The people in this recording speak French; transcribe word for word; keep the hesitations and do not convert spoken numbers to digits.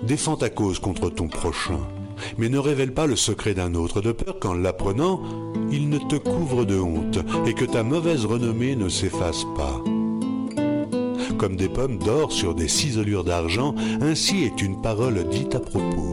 Défends ta cause contre ton prochain, mais ne révèle pas le secret d'un autre, de peur qu'en l'apprenant, il ne te couvre de honte et que ta mauvaise renommée ne s'efface pas. Comme des pommes d'or sur des ciselures d'argent, ainsi est une parole dite à propos.